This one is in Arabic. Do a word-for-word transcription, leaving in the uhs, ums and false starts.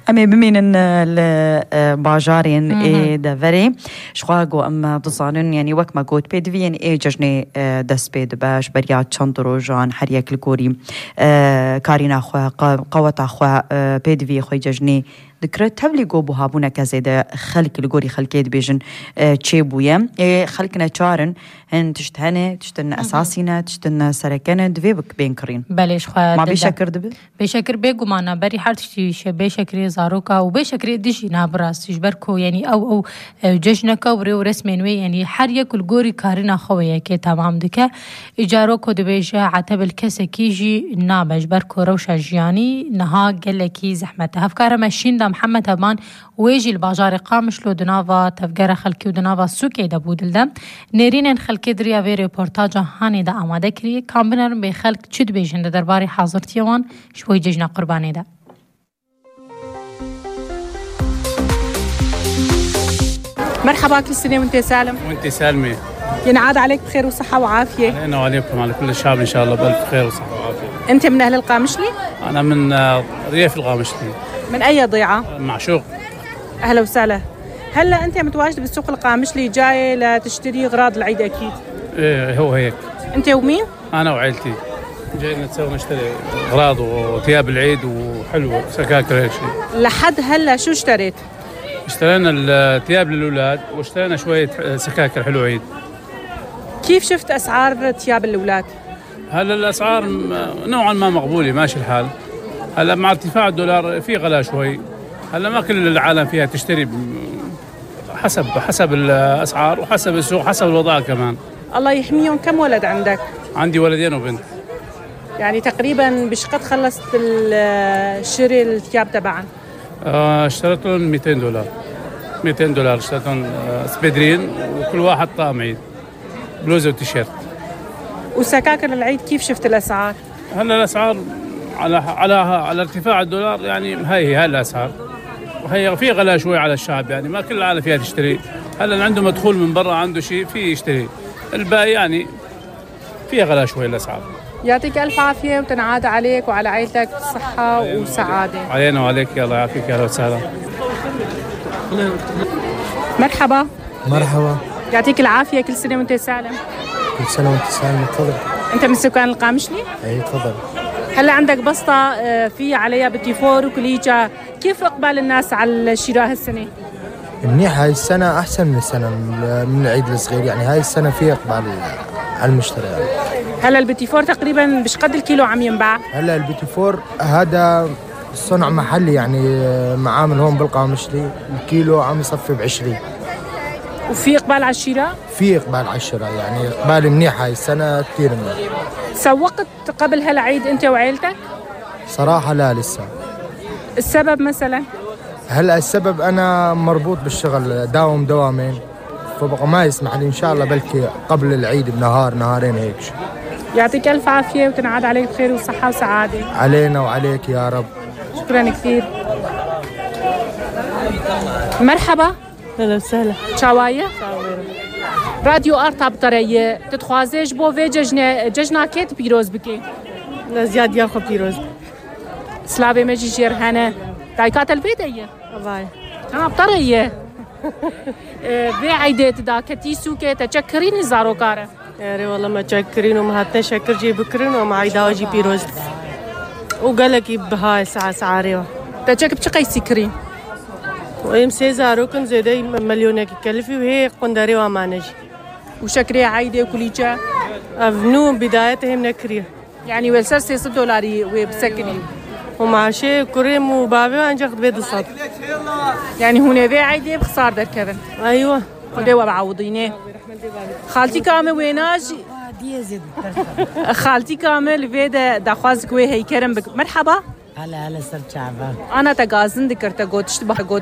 أمي بمين الباجارين إيه دافري شخواجو أما تصانون يعني وقت ما قلت بيدفي يعني إيه ججني دس بيد باش بريات شندرو جان حريك الكوري كارينا خوا قوة خوا بيدفي خوي ججني ذكرت تبلي جو بوهابونا كزيدا خلق الجوري خلقيد بيجن تشيبويا خلقنا تشارن هن تشتهنه تشتنا أساسينا تشتنا سركنه دفيبك بينكرين بلش خوا ما بيشكر دبي بيشكر بيجو معنا بري حرتشي شبيشكري زاروكا وبيشكري ديشي نابراس يجبركو يعني أو أو جشنكا وري ورسمين وي يعني حرية كل جوري كارنا خويا كي تمام دكا إجاروكو دبيجا عتب الكسة كيجي نابج بركو روشة جياني نها قلكي زحمتها أفكار ماشين دا محمد هبان ويجي الباجار قامش لو دنافا تفجر خلكي ودنافا سوكي دا بودل دا نيرين خلكي دريا في ريبورتاجا هاني دا آماده كري كامبنر بخلق چد بيجن دا درباري حاضرتيوان شوي ججنا قرباني دا مرحبا كل سنة وانت سالم وانت سالمة ينعاد عليك بخير وصحة وعافية علينا وعليكم على كل الشعب إن شاء الله بألف خير وصحة وعافية. انت من أهل القامشلي؟ أنا من ريف القامشلي. من أي ضيعة؟ معشوق. أهلا وسهلا. هلا أنت متواجد بالسوق القامشلي جاي لتشتري أغراض العيد أكيد. إيه هو هيك. أنت ومين؟ أنا وعائلتي. جايين نتسوي نشتري أغراض وثياب العيد وحلوة سكاكر هيك شيء. لحد هلا شو اشتريت؟ اشترينا الثياب للأولاد واشترينا شوية سكاكر حلوة عيد. كيف شفت أسعار ثياب الأولاد؟ هلا الأسعار نوعا ما مقبولة ماشي الحال. هلا مع ارتفاع الدولار في غلاء شوي. هلا ما كل العالم فيها تشتري حسب حسب الأسعار وحسب السوق حسب الوضع كمان. الله يحميهم. كم ولد عندك؟ عندي ولدين وبنت. يعني تقريبا بشقد خلصت الشراء الثياب تبعا؟ آه اشتريت لهم مئتين دولار. مئتين دولار اشتريت لهم آه سبيدرين وكل واحد طقم عيد بلوزة وتيشيرت. وسكاكر العيد كيف شفت الأسعار؟ هلا الأسعار على على على ارتفاع الدولار يعني هاي هي هاي الأسعار وهي في غلاء شوي على الشعب يعني ما كل العالم فيها تشتري. هلا اللي عنده مدخول من برا عنده شيء فيه يشتري الباقي يعني فيها غلاء شوي الأسعار. يعطيك ألف عافية وتنعاد عليك وعلى عائلتك صحة وسعادة. علينا وعليك الله يعافيك يا أهلا وسهلا. مرحبا. مرحبا. يعطيك العافية كل سنة وانت سالم. كل سنة وانت سالم. تفضل. انت من سكان القامشلي؟ اي تفضل. هلا عندك بسطة في عليها بتيفور وكليجة، كيف اقبال الناس على الشراء هالسنة؟ منيح. هاي السنة أحسن من السنة من العيد الصغير يعني هاي السنة في إقبال على المشتري يعني. هلا البتيفور تقريبا بشقد الكيلو عم ينباع؟ هلا البتيفور هذا صنع محلي يعني معامل هون بالقامشلي الكيلو عم يصفي بعشرين. وفي إقبال على الشراء؟ في إقبال على الشراء يعني إقبال منيح هاي السنة كثير منيح. سوقت قبل هالعيد أنت وعائلتك؟ صراحة لا لسه. السبب مثلا؟ هلا السبب أنا مربوط بالشغل داوم دوامين فبقى ما يسمح لي إن شاء الله بلكي قبل العيد بنهار نهارين هيك. يعطيك ألف عافية وتنعاد عليك بخير وصحة وسعادة. علينا وعليك يا رب. شكرا كثير. مرحبا. هلا وسهلا. شواية؟ راديو آرتا بطريقة تتخوازيش بو في ججنة ججنة كيت بيروز بكي؟ زياد ياخو بيروز. سلابي مجي جيرهانة دايكات الفيدية؟ والله. ها بطريقة. في عيدات دا كتيسو كي تشكريني زارو كارة. ياري والله ما تشكرين وما هاتنا شكر جي بكرين وما عيدا وجي بيروز. وقالك بهاي ساعة سعاريوه. تشك بشقي سكرين. ويمسي زارو كن زيدي مليونة كلفي وهي قندري ومانج. وشكري عيدة وكليجة؟ أفنو بدايته هم نكريه. يعني والسر ستة دولاري وبسكني. ومع شيء كريم وبابي وانجخت بيد الصد. يعني هنا في عيدة بخسار در كفن. أيوة. ودوا بعوضينه. خالتي كامل ويناج؟ خالتي كامل في ده دخواز قوي هي كرم بك. مرحبا. هلا هلا سر شعبان. أنا تجازن ذكرت قوت اشتبه قوت